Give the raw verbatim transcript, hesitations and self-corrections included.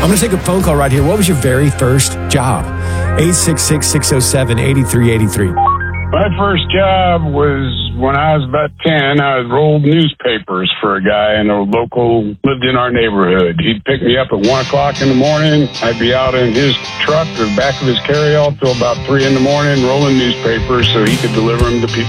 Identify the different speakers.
Speaker 1: I'm going to take a phone call right here. What was your very first job? eight six six, six oh seven, eight three eight three.
Speaker 2: My first job was when I was about ten. I rolled newspapers for a guy in a local, lived in our neighborhood. He'd pick me up at one o'clock in the morning. I'd be out in his truck or back of his carryall till about three in the morning rolling newspapers so he could deliver them to people